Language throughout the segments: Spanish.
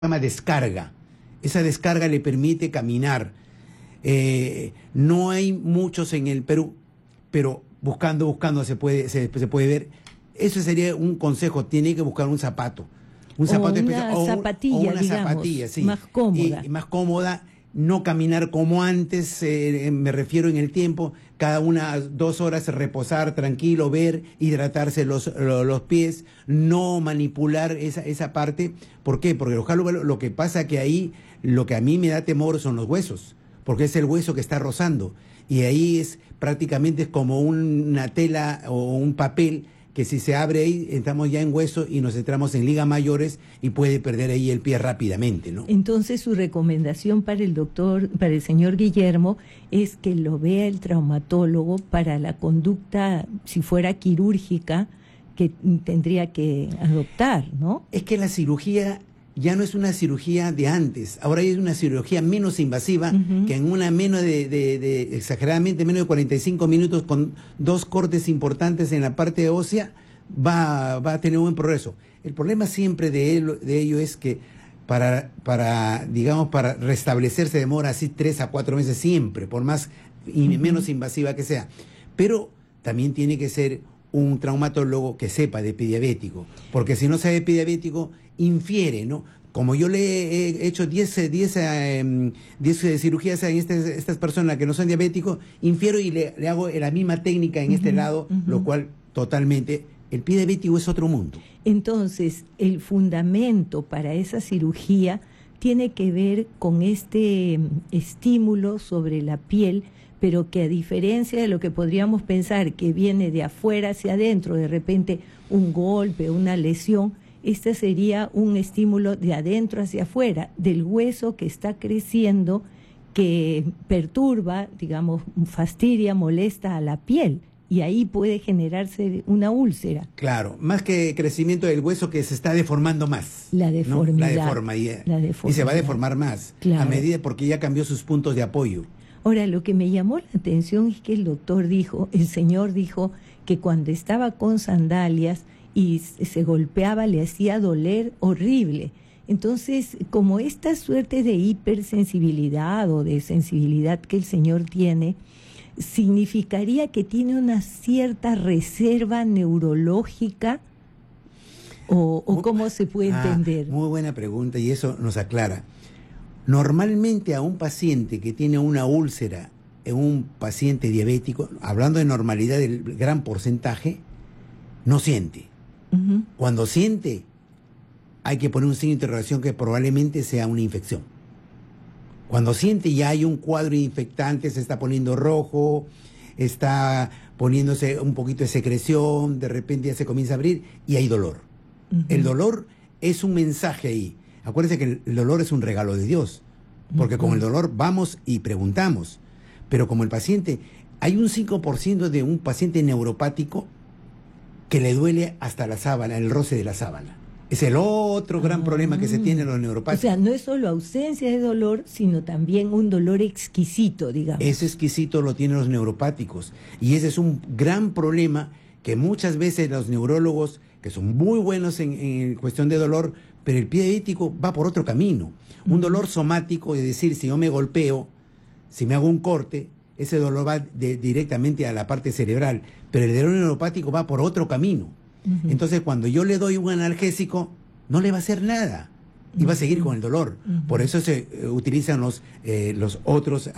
llama descarga. Esa descarga le permite caminar. No hay muchos en el Perú, pero buscando se puede ver. Eso sería un consejo, tiene que buscar un zapato. Un zapato especial, zapatilla, o una digamos, zapatilla, sí. más cómoda. Y más cómoda, no caminar como antes, me refiero en el tiempo, cada 2 horas reposar tranquilo, ver, hidratarse los pies, no manipular esa parte. ¿Por qué? Porque lo que pasa que ahí, lo que a mí me da temor son los huesos, porque es el hueso que está rozando, y ahí es prácticamente como una tela o un papel que si se abre ahí, estamos ya en hueso y nos entramos en ligas mayores y puede perder ahí el pie rápidamente, ¿no? Entonces, su recomendación para el señor Guillermo, es que lo vea el traumatólogo para la conducta, si fuera quirúrgica, que tendría que adoptar, ¿no? Es que la cirugía ya no es una cirugía de antes, ahora es una cirugía menos invasiva, que en una exageradamente menos de 45 minutos con 2 cortes importantes en la parte ósea va a tener un buen progreso. El problema siempre de ello es que para restablecerse demora así 3 a 4 meses siempre, por más menos invasiva que sea. Pero también tiene que ser un traumatólogo que sepa de epidediabético, porque si no sabe de epidediabético, infiere, ¿no? Como yo le he hecho 10 cirugías a estas personas que no son diabéticos, infiero y le hago la misma técnica en este lado, lo cual totalmente, el pie diabético es otro mundo. Entonces, el fundamento para esa cirugía tiene que ver con este estímulo sobre la piel, pero que a diferencia de lo que podríamos pensar que viene de afuera hacia adentro, de repente un golpe, una lesión, este sería un estímulo de adentro hacia afuera, del hueso que está creciendo, que perturba, digamos, fastidia, molesta a la piel, y ahí puede generarse una úlcera. Claro, más que crecimiento del hueso, que se está deformando más. La deformidad. ¿No? La deforma y se va a deformar más, claro, a medida, porque ya cambió sus puntos de apoyo. Ahora, lo que me llamó la atención es que el señor dijo que cuando estaba con sandalias y se golpeaba le hacía doler horrible. Entonces, como esta suerte de hipersensibilidad o de sensibilidad que el señor tiene, significaría que tiene una cierta reserva neurológica, o ¿cómo se puede entender? Muy buena pregunta, y eso nos aclara. Normalmente a un paciente que tiene una úlcera, un paciente diabético, hablando de normalidad del gran porcentaje, no siente. Cuando siente, hay que poner un signo de interrogación que probablemente sea una infección. Cuando siente, ya hay un cuadro infectante, se está poniendo rojo, está poniéndose un poquito de secreción, de repente ya se comienza a abrir y hay dolor. El dolor es un mensaje ahí. Acuérdense que el dolor es un regalo de Dios, porque con el dolor vamos y preguntamos. Pero como el paciente, hay un 5% de un paciente neuropático que le duele hasta la sábana, el roce de la sábana. Es el otro gran problema que se tiene en los neuropáticos. O sea, no es solo ausencia de dolor, sino también un dolor exquisito, digamos. Ese exquisito lo tienen los neuropáticos. Y ese es un gran problema que muchas veces los neurólogos, que son muy buenos en cuestión de dolor, pero el pie diabético va por otro camino. Un dolor somático, es decir, si yo me golpeo, si me hago un corte, ese dolor va directamente a la parte cerebral, pero el dolor neuropático va por otro camino. Entonces, cuando yo le doy un analgésico, no le va a hacer nada y va a seguir con el dolor. Por eso se utilizan los otros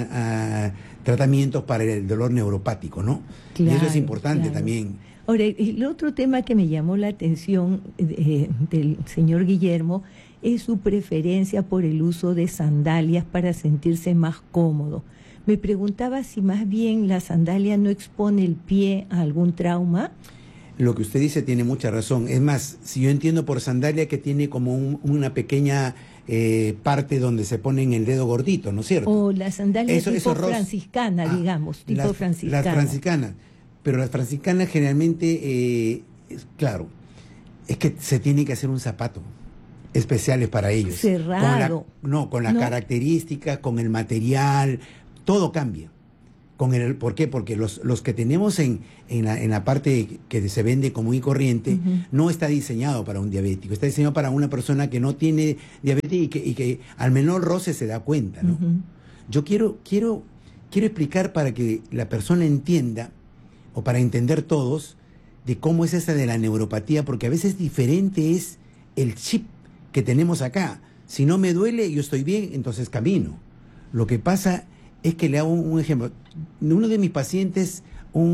tratamientos para el dolor neuropático, ¿no? Claro, y eso es importante también. Ahora, el otro tema que me llamó la atención del señor Guillermo es su preferencia por el uso de sandalias para sentirse más cómodo. Me preguntaba si más bien la sandalia no expone el pie a algún trauma. Lo que usted dice tiene mucha razón. Es más, si yo entiendo por sandalia que tiene como una pequeña parte donde se pone en el dedo gordito, ¿no es cierto? O la sandalia tipo franciscana, digamos, tipo franciscana. Las franciscanas. Pero las franciscanas generalmente, claro, es que se tiene que hacer un zapato especiales para ellos. Cerrado. Con la característica, con el material, todo cambia. ¿Por qué? Porque los que tenemos en la parte que se vende común y corriente, no está diseñado para un diabético, está diseñado para una persona que no tiene diabetes y que al menor roce se da cuenta, ¿no? Yo quiero explicar para que la persona entienda, o para entender todos, de cómo es esa de la neuropatía, porque a veces diferente es el chip que tenemos acá. Si no me duele, yo estoy bien, entonces camino. Lo que pasa es que le hago un ejemplo. Uno de mis pacientes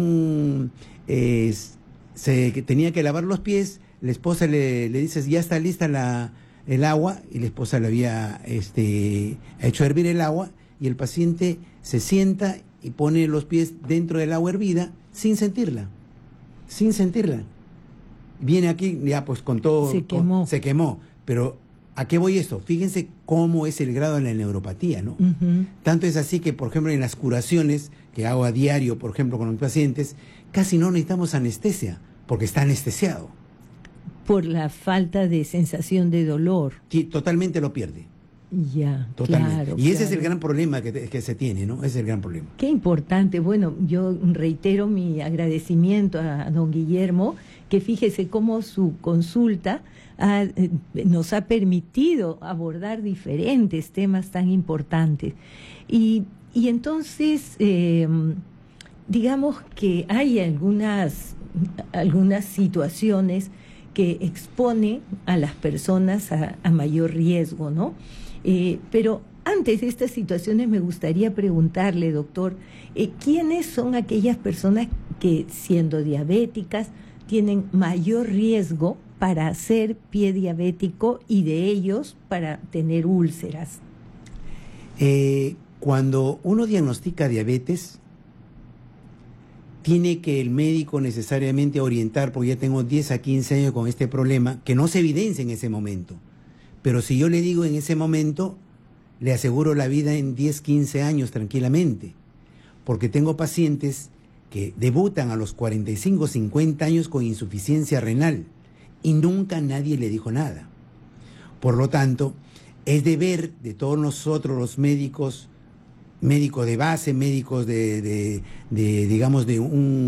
que tenía que lavar los pies, la esposa le dice, ya está lista el agua, y la esposa le había hecho hervir el agua, y el paciente se sienta y pone los pies dentro del agua hervida sin sentirla. Viene aquí, ya pues con todo... Se quemó. Pero, ¿a qué voy esto? Fíjense cómo es el grado de la neuropatía, ¿no? Tanto es así que, por ejemplo, en las curaciones que hago a diario, por ejemplo, con los pacientes, casi no necesitamos anestesia, porque está anestesiado. Por la falta de sensación de dolor. Sí, totalmente lo pierde. Ya, totalmente. Claro, y ese es el gran problema que se tiene, ¿no? Ese es el gran problema. Qué importante. Bueno, yo reitero mi agradecimiento a don Guillermo, que fíjese cómo su consulta nos ha permitido abordar diferentes temas tan importantes. Y entonces, digamos que hay algunas situaciones que exponen a las personas a mayor riesgo, ¿no? Pero antes de estas situaciones me gustaría preguntarle, doctor, ¿quiénes son aquellas personas que, siendo diabéticas, tienen mayor riesgo para hacer pie diabético y de ellos para tener úlceras? Cuando uno diagnostica diabetes, tiene que el médico necesariamente orientar, porque ya tengo 10 a 15 años con este problema, que no se evidencia en ese momento. Pero si yo le digo en ese momento, le aseguro la vida en 10, 15 años tranquilamente. Porque tengo pacientes que debutan a los 45, 50 años con insuficiencia renal y nunca nadie le dijo nada. Por lo tanto, es deber de todos nosotros los médicos de base, médicos digamos de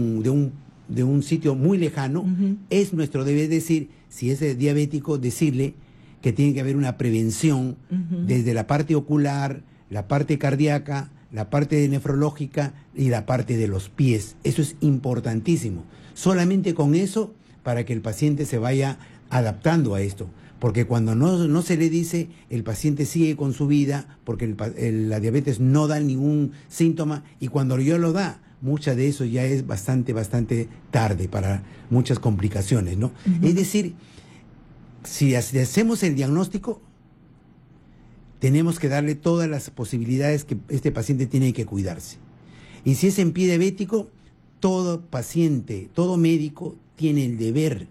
un sitio muy lejano, es nuestro deber decir, si es diabético, decirle que tiene que haber una prevención desde la parte ocular, la parte cardíaca, la parte nefrológica y la parte de los pies. Eso es importantísimo. Solamente con eso, para que el paciente se vaya adaptando a esto. Porque cuando no se le dice, el paciente sigue con su vida, porque la diabetes no da ningún síntoma, y cuando yo lo da, mucha de eso ya es bastante tarde para muchas complicaciones, ¿no? Es decir, si hacemos el diagnóstico, tenemos que darle todas las posibilidades que este paciente tiene que cuidarse. Y si es en pie diabético, todo paciente, todo médico tiene el deber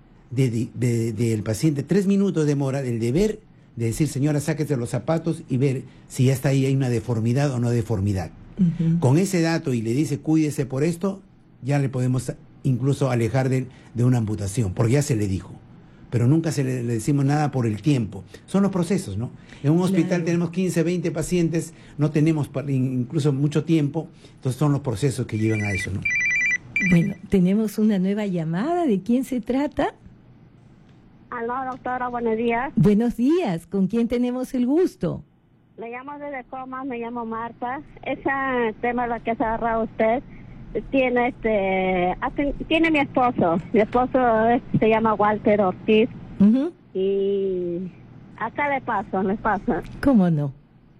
del paciente, 3 minutos demora, del deber de decir, señora, sáquese los zapatos y ver si ya está ahí, hay una deformidad o no deformidad. Con ese dato y le dice, cuídese por esto, ya le podemos incluso alejar de una amputación, porque ya se le dijo. Pero nunca le decimos nada por el tiempo. Son los procesos, ¿no? En un hospital tenemos 15, 20 pacientes, no tenemos incluso mucho tiempo, entonces son los procesos que llevan a eso, ¿no? Bueno, tenemos una nueva llamada. ¿De quién se trata? Aló, doctora, buenos días. Buenos días. ¿Con quién tenemos el gusto? Le llamo desde Comas, me llamo Marta. Ese tema de la que se ha agarrado usted tiene tiene mi esposo. Mi esposo se llama Walter Ortiz. Y acá le paso. ¿Cómo no?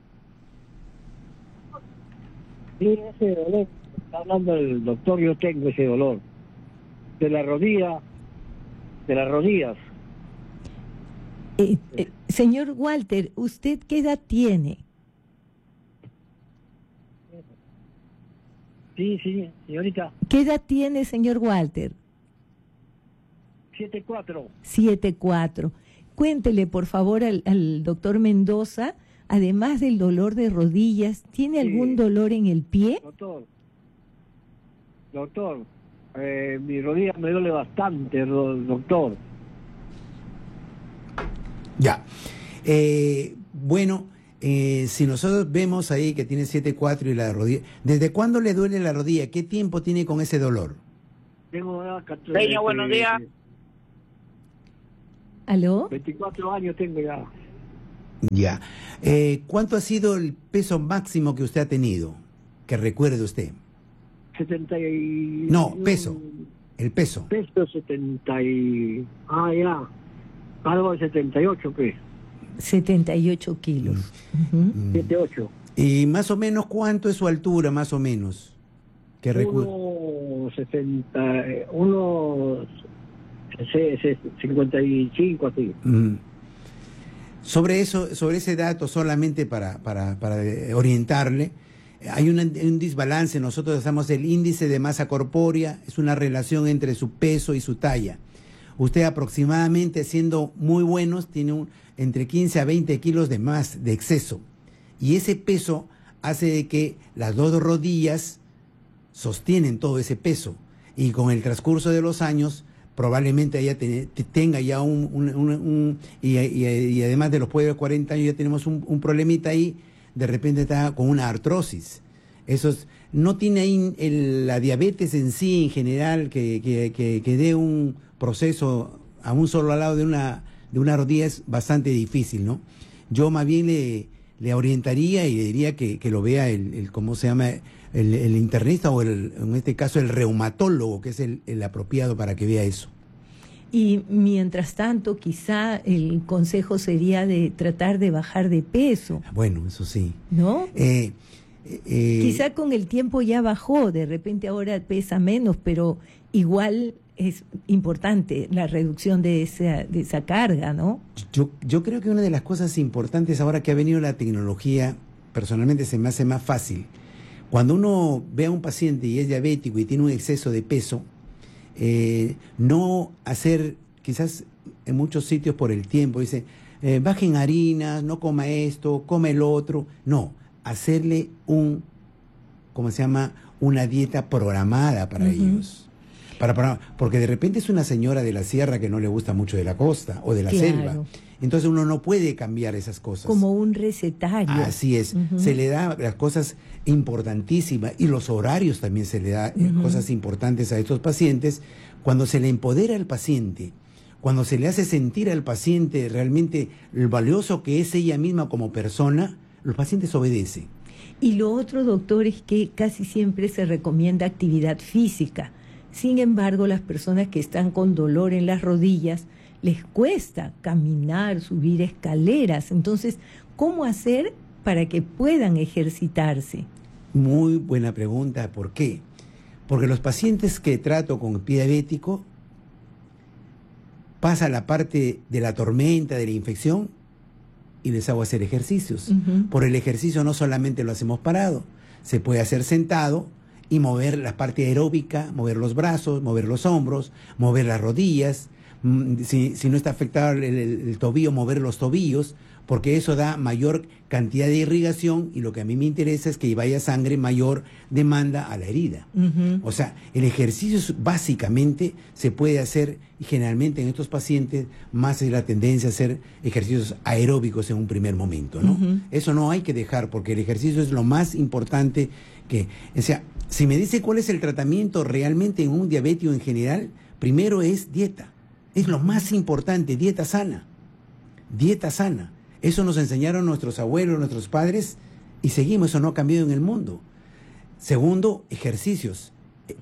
Sí, ese dolor, está hablando el doctor, yo tengo ese dolor. De las rodillas. Señor Walter, ¿usted qué edad tiene? Sí, señorita. ¿Qué edad tiene, señor Walter? 7'4". 7'4". Cuéntele, por favor, al doctor Mendoza, además del dolor de rodillas, ¿tiene algún dolor en el pie? Doctor, mi rodilla me duele bastante, doctor. Ya. Bueno, Si nosotros vemos ahí que tiene 7,4 y la rodilla, ¿desde cuándo le duele la rodilla? ¿Qué tiempo tiene con ese dolor? Tengo Peña, buenos días. ¿Aló? 24 años tengo ya. Ya. ¿Cuánto ha sido el peso máximo que usted ha tenido? Que recuerde usted. 70 y... No, peso. El peso. Peso 70 y... Ah, ya. Algo de 78, pues. 78 kilos. Ujú. 78. ¿Y más o menos cuánto es su altura, más o menos? Que recuerde. 55, así. Sobre eso, sobre ese dato, solamente para orientarle, hay un desbalance. Nosotros usamos el índice de masa corpórea, es una relación entre su peso y su talla. Usted aproximadamente, siendo muy buenos, tiene entre 15 a 20 kilos de más, de exceso. Y ese peso hace de que las dos rodillas sostienen todo ese peso. Y con el transcurso de los años, probablemente ella tenga ya y además de los pueblos de 40 años ya tenemos un problemita ahí, de repente está con una artrosis. Eso no tiene ahí la diabetes en sí, en general, que dé un proceso a un solo lado de una rodilla es bastante difícil, ¿no? Yo más bien le orientaría y le diría que lo vea ¿cómo se llama? El internista o en este caso el reumatólogo, que es el apropiado para que vea eso. Y mientras tanto, quizá el consejo sería de tratar de bajar de peso. Bueno, eso sí. ¿No? Quizá con el tiempo ya bajó, de repente ahora pesa menos, pero igual es importante la reducción de esa carga, ¿no? Yo creo que una de las cosas importantes ahora que ha venido la tecnología, personalmente se me hace más fácil. Cuando uno ve a un paciente y es diabético y tiene un exceso de peso, no hacer, quizás en muchos sitios por el tiempo, dice, bajen harinas, no coma esto, come el otro. No, hacerle ¿cómo se llama? Una dieta programada para ellos. Porque de repente es una señora de la sierra que no le gusta mucho de la costa o de la selva. Entonces uno no puede cambiar esas cosas. Como un recetario. Así es. Se le da las cosas importantísimas y los horarios también se le da cosas importantes a estos pacientes. Cuando se le empodera al paciente, cuando se le hace sentir al paciente realmente lo valioso que es ella misma como persona, los pacientes obedecen. Y lo otro, doctor, es que casi siempre se recomienda actividad física. Sin embargo, las personas que están con dolor en las rodillas, les cuesta caminar, subir escaleras. Entonces, ¿cómo hacer para que puedan ejercitarse? Muy buena pregunta. ¿Por qué? Porque los pacientes que trato con pie diabético pasa la parte de la tormenta, de la infección, y les hago hacer ejercicios. Por el ejercicio no solamente lo hacemos parado, se puede hacer sentado y mover la parte aeróbica, mover los brazos, mover los hombros, mover las rodillas. Si no está afectado el tobillo, mover los tobillos, porque eso da mayor cantidad de irrigación y lo que a mí me interesa es que vaya sangre, mayor demanda a la herida. O sea, el ejercicio básicamente se puede hacer, y generalmente en estos pacientes más es la tendencia a hacer ejercicios aeróbicos en un primer momento, ¿no? Eso no hay que dejar, porque el ejercicio es lo más importante o sea, si me dice cuál es el tratamiento realmente en un diabético en general, primero es dieta. Es lo más importante, dieta sana. Dieta sana. Eso nos enseñaron nuestros abuelos, nuestros padres, y seguimos, eso no ha cambiado en el mundo. Segundo, ejercicios.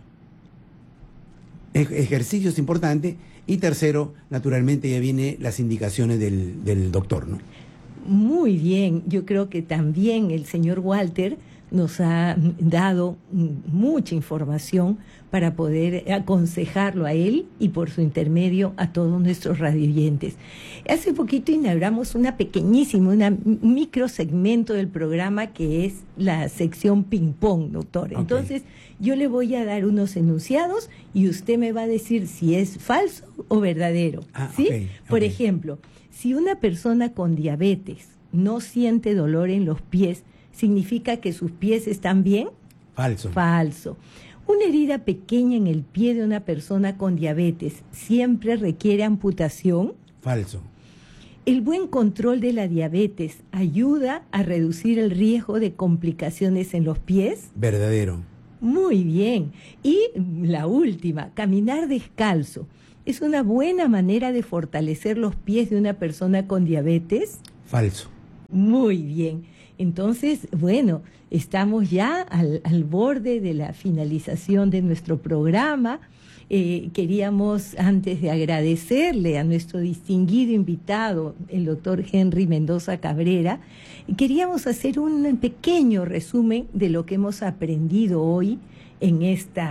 Ejercicios importante. Y tercero, naturalmente ya vienen las indicaciones del doctor, ¿no? Muy bien, yo creo que también el señor Walter nos ha dado mucha información para poder aconsejarlo a él y por su intermedio a todos nuestros radioyentes. Hace poquito inauguramos un micro segmento del programa que es la sección ping pong, doctor. Okay. Entonces yo le voy a dar unos enunciados y usted me va a decir si es falso o verdadero. ¿Sí? Okay. Por ejemplo, si una persona con diabetes no siente dolor en los pies, ¿significa que sus pies están bien? Falso. Falso. Una herida pequeña en el pie de una persona con diabetes siempre requiere amputación. Falso. El buen control de la diabetes ayuda a reducir el riesgo de complicaciones en los pies. Verdadero. Muy bien. Y la última, caminar descalzo. ¿Es una buena manera de fortalecer los pies de una persona con diabetes? Falso. Muy bien. Entonces, bueno, estamos ya al borde de la finalización de nuestro programa. Queríamos, antes de agradecerle a nuestro distinguido invitado, el doctor Henry Mendoza Cabrera, queríamos hacer un pequeño resumen de lo que hemos aprendido hoy en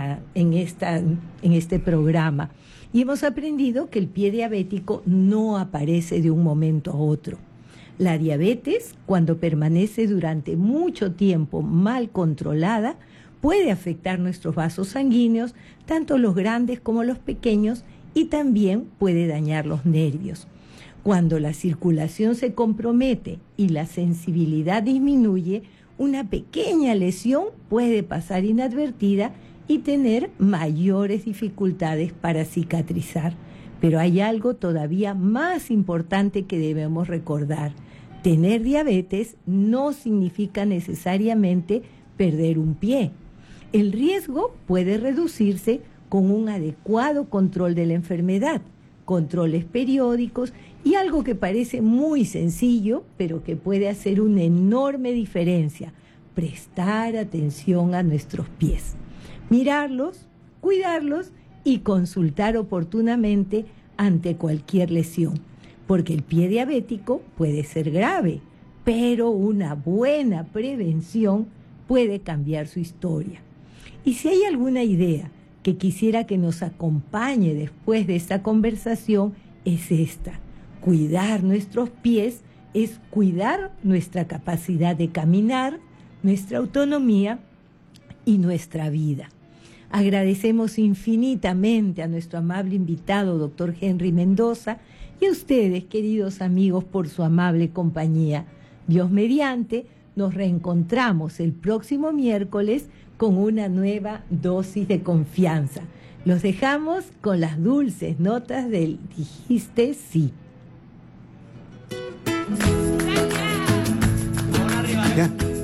este programa. Y hemos aprendido que el pie diabético no aparece de un momento a otro. La diabetes, cuando permanece durante mucho tiempo mal controlada, puede afectar nuestros vasos sanguíneos, tanto los grandes como los pequeños, y también puede dañar los nervios. Cuando la circulación se compromete y la sensibilidad disminuye, una pequeña lesión puede pasar inadvertida y tener mayores dificultades para cicatrizar. Pero hay algo todavía más importante que debemos recordar. Tener diabetes no significa necesariamente perder un pie. El riesgo puede reducirse con un adecuado control de la enfermedad, controles periódicos y algo que parece muy sencillo, pero que puede hacer una enorme diferencia: prestar atención a nuestros pies. Mirarlos, cuidarlos y consultar oportunamente ante cualquier lesión, porque el pie diabético puede ser grave, pero una buena prevención puede cambiar su historia. Y si hay alguna idea que quisiera que nos acompañe después de esta conversación, es esta: cuidar nuestros pies es cuidar nuestra capacidad de caminar, nuestra autonomía y nuestra vida. Agradecemos infinitamente a nuestro amable invitado, doctor Henry Mendoza, y a ustedes, queridos amigos, por su amable compañía. Dios mediante, nos reencontramos el próximo miércoles con una nueva dosis de confianza. Los dejamos con las dulces notas del Dijiste Sí. Ya.